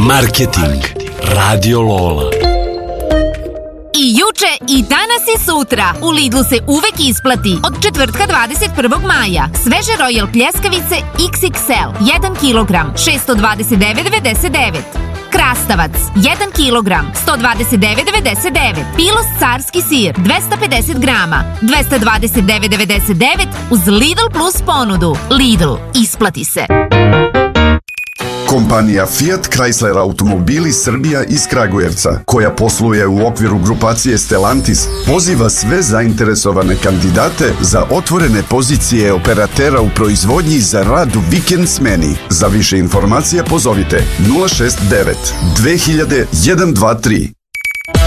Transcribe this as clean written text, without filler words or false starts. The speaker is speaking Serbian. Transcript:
Marketing Radio Lola. I juče, i danas i sutra u Lidlu se uvek isplati. Od četvrtka 21. maja sveže Royal pljeskavice XXL 1 kg 629,99. Krastavac 1 kg 129,99. Pilos carski sir 250 grama 229,99 uz Lidl Plus ponudu. Lidl, isplati se. Kompanija Fiat Chrysler Automobili Srbija iz Kragujevca, koja posluje u okviru grupacije Stellantis, poziva sve zainteresovane kandidate za otvorene pozicije operatera u proizvodnji za rad u vikend smeni. Za više informacija pozovite 069 2000 123.